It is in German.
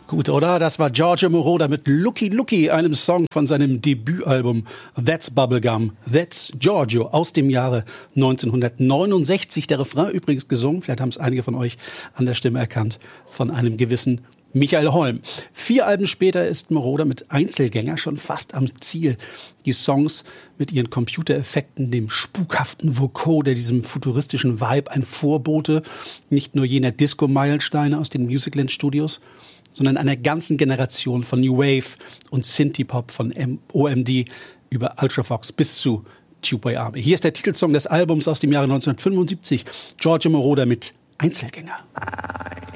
Gut, oder? Das war Giorgio Moroder mit Lucky Lucky, einem Song von seinem Debütalbum That's Bubblegum, That's Giorgio aus dem Jahre 1969. Der Refrain übrigens gesungen, vielleicht haben es einige von euch an der Stimme erkannt, von einem gewissen Michael Holm. 4 Alben später ist Moroder mit Einzelgänger schon fast am Ziel. Die Songs mit ihren Computereffekten, dem spukhaften Vocoder, diesem futuristischen Vibe, ein Vorbote nicht nur jener Disco-Meilensteine aus den Musicland-Studios, sondern einer ganzen Generation von New Wave und Synthie-Pop von OMD über Ultravox bis zu Tubeway Army. Hier ist der Titelsong des Albums aus dem Jahre 1975, Giorgio Moroder mit Einzelgänger.